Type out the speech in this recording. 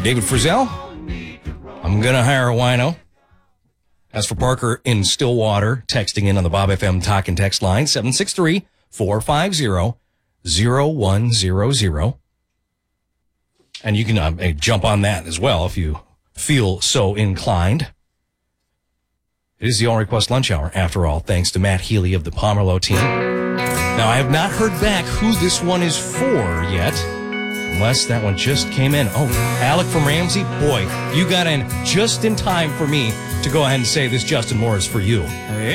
David Frizzell, I'm going to hire a wino. As for Parker in Stillwater, texting in on the Bob FM talk and text line, 763-450-0100. And you can jump on that as well if you feel so inclined. It is the All Request Lunch Hour, after all, thanks to Matt Healy of the Pomerleau team. Now, I have not heard back who this one is for yet, unless that one just came in. Oh, Alec from Ramsey? Boy, you got in just in time for me to go ahead and say this Justin Moore is for you.